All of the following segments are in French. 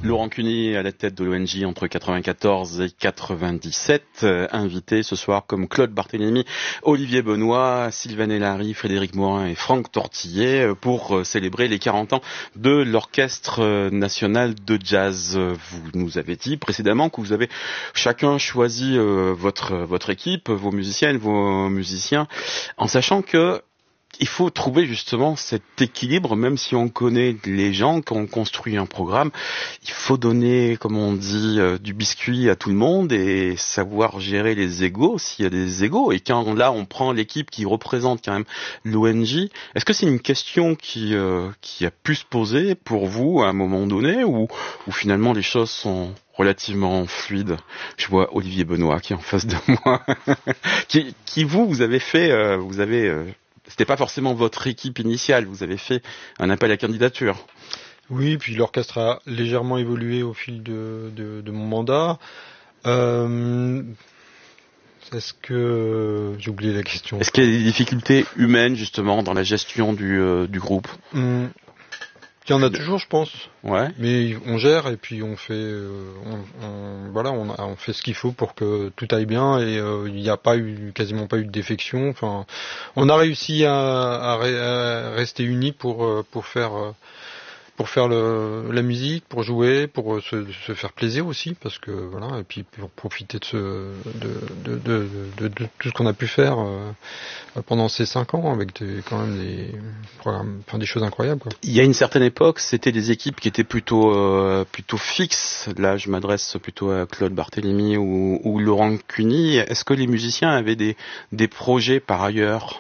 Laurent Cuny à la tête de l'ONJ entre 94 et 97, invité ce soir comme Claude Barthélémy, Olivier Benoît, Sylvain Hélary, Frédéric Morin et Franck Tortillet pour célébrer les 40 ans de l'Orchestre National de Jazz. Vous nous avez dit précédemment que vous avez chacun choisi votre équipe, vos musiciennes, vos musiciens, en sachant que il faut trouver justement cet équilibre, même si on connaît les gens, quand on construit un programme, il faut donner, comme on dit, du biscuit à tout le monde et savoir gérer les égos, s'il y a des égos. Et quand là, on prend l'équipe qui représente quand même l'ONJ, est-ce que c'est une question qui a pu se poser pour vous à un moment donné, ou finalement les choses sont relativement fluides? Je vois Olivier Benoît qui est en face de moi, qui vous avez fait, c'était pas forcément votre équipe initiale, vous avez fait un appel à candidature. Oui, puis l'orchestre a légèrement évolué au fil de mon mandat. Est-ce que j'ai oublié la question? Est-ce qu'il y a des difficultés humaines justement dans la gestion du groupe? Il y en a toujours, je pense. Ouais. Mais on gère et puis on fait, on fait ce qu'il faut pour que tout aille bien et il n'y a quasiment pas eu de défection. Enfin, on a réussi à rester unis pour faire la musique, pour jouer, pour se faire plaisir aussi, parce que voilà, et puis pour profiter de tout ce qu'on a pu faire pendant ces 5 ans avec quand même des programmes, enfin des choses incroyables, quoi. Il y a une certaine époque, c'était des équipes qui étaient plutôt fixes. Là, je m'adresse plutôt à Claude Barthélémy ou Laurent Cuny. Est-ce que les musiciens avaient des projets par ailleurs?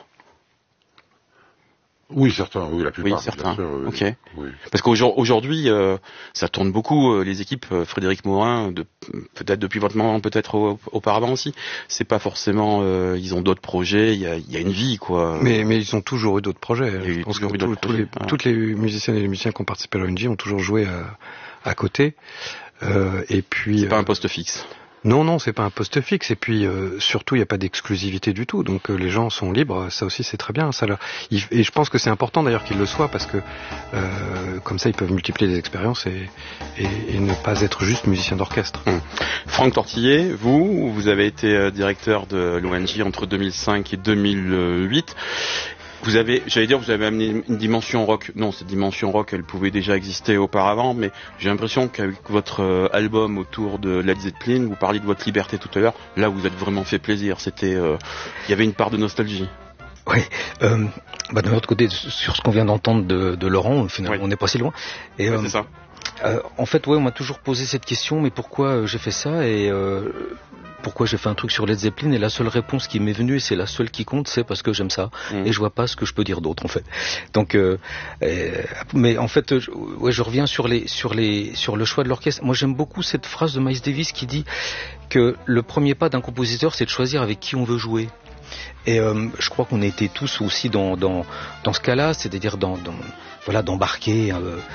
Oui, certains, oui, la plupart. Oui, certains. Sûr, oui. Ok. Oui. Parce qu'aujourd'hui, ça tourne beaucoup, les équipes, Frédéric Morin, peut-être depuis votre moment, peut-être auparavant aussi. C'est pas forcément, ils ont d'autres projets, il y a une vie, quoi. Mais ils ont toujours eu d'autres projets. Je pense que toutes les musiciennes et les musiciens qui ont participé à l'ONJ ont toujours joué à côté. Et puis. C'est pas un poste fixe. Non, c'est pas un poste fixe. Et puis surtout, il n'y a pas d'exclusivité du tout. Donc les gens sont libres. Ça aussi, c'est très bien. Et je pense que c'est important d'ailleurs qu'ils le soient parce que comme ça, ils peuvent multiplier les expériences et ne pas être juste musicien d'orchestre. Franck Tortillet, vous avez été directeur de l'ONJ entre 2005 et 2008. Vous avez amené une dimension rock. Non, cette dimension rock, elle pouvait déjà exister auparavant, mais j'ai l'impression qu'avec votre album autour de Led Zeppelin, vous parliez de votre liberté tout à l'heure. Là, vous êtes vraiment fait plaisir. Il y avait une part de nostalgie. Oui. D'un autre côté, sur ce qu'on vient d'entendre de Laurent, finalement, on n'est pas si loin. Et c'est ça. En fait, on m'a toujours posé cette question, mais pourquoi j'ai fait ça et pourquoi j'ai fait un truc sur Led Zeppelin, et la seule réponse qui m'est venue, et c'est la seule qui compte, c'est parce que j'aime ça et je vois pas ce que je peux dire d'autre en fait. Donc mais en fait je reviens sur le choix de l'orchestre. Moi j'aime beaucoup cette phrase de Miles Davis qui dit que le premier pas d'un compositeur, c'est de choisir avec qui on veut jouer. Et je crois qu'on a été tous aussi dans ce cas-là, c'est-à-dire d'embarquer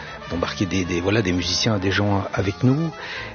des musiciens, des gens avec nous.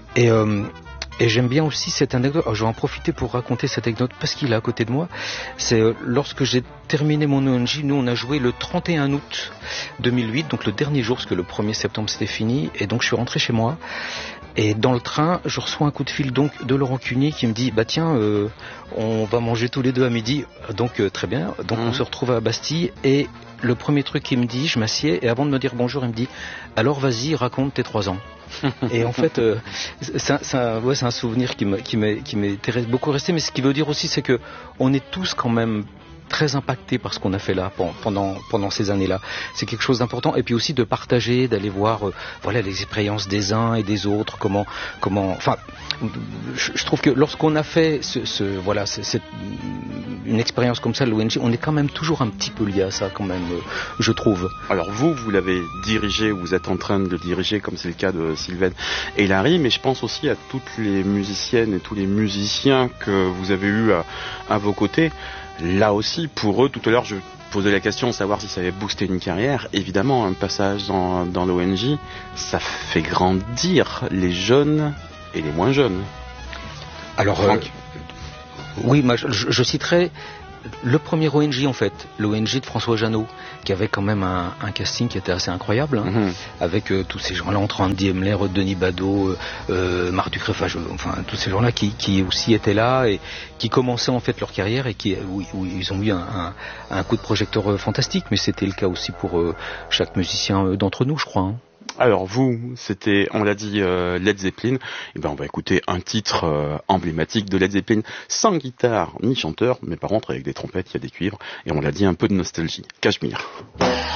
Et j'aime bien aussi cette anecdote. Alors, je vais en profiter pour raconter cette anecdote parce qu'il est à côté de moi. C'est lorsque j'ai terminé mon ONJ, nous on a joué le 31 août 2008, donc le dernier jour parce que le 1er septembre c'était fini. Et donc je suis rentré chez moi. Et dans le train, je reçois un coup de fil donc de Laurent Cuny qui me dit tiens, on va manger tous les deux à midi. Donc très bien. Donc on se retrouve à Bastille et le premier truc qu'il me dit, je m'assieds et avant de me dire bonjour, il me dit alors vas-y, raconte tes 3 ans. Et en fait, c'est un souvenir qui m'est beaucoup resté. Mais ce qui veut dire aussi, c'est que on est tous quand même très impacté par ce qu'on a fait là pendant ces années-là. C'est quelque chose d'important. Et puis aussi de partager, d'aller voir les expériences des uns et des autres. Enfin, je trouve que lorsqu'on a fait une expérience comme ça, l'ONG, on est quand même toujours un petit peu lié à ça quand même, je trouve. Alors vous l'avez dirigé, vous êtes en train de le diriger, comme c'est le cas de Sylvain Hélary, mais je pense aussi à toutes les musiciennes et tous les musiciens que vous avez eus à vos côtés. Là aussi, pour eux, tout à l'heure, je posais la question de savoir si ça avait boosté une carrière. Évidemment, un passage dans l'ONJ, ça fait grandir les jeunes et les moins jeunes. Alors, oui, moi, je citerai le premier ONG en fait, l'ONG de François Jeannot, qui avait quand même un casting qui était assez incroyable, avec tous ces gens-là, entre Andy Emler, Denis Badeau, Marc Ducré, enfin tous ces gens-là qui aussi étaient là et qui commençaient en fait leur carrière et où ils ont eu un coup de projecteur fantastique, mais c'était le cas aussi pour chaque musicien d'entre nous, je crois. Alors vous, c'était, on l'a dit, Led Zeppelin. Et ben on va écouter un titre emblématique de Led Zeppelin, sans guitare ni chanteur, mais par contre avec des trompettes, il y a des cuivres, et on l'a dit, un peu de nostalgie. Cachemire.